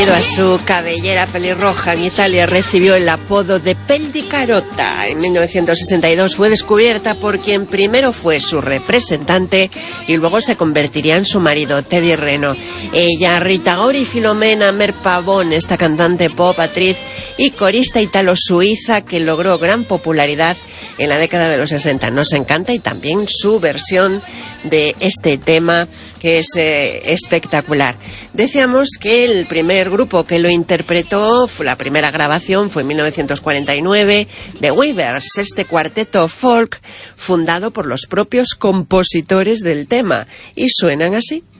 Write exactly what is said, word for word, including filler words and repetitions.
Debido a su cabellera pelirroja, en Italia recibió el apodo de Pel di Carota. En mil novecientos sesenta y dos fue descubierta por quien primero fue su representante y luego se convertiría en su marido, Teddy Reno. Ella, Rita Ora y Filomena Merpavón, esta cantante pop, actriz y corista italo-suiza que logró gran popularidad en la década de los sesenta. Nos encanta, y también su versión de este tema, que es eh, espectacular. Decíamos que el primer grupo que lo interpretó, fue, la primera grabación fue en mil novecientos cuarenta y nueve, The Weavers, este cuarteto folk fundado por los propios compositores del tema, y suenan así.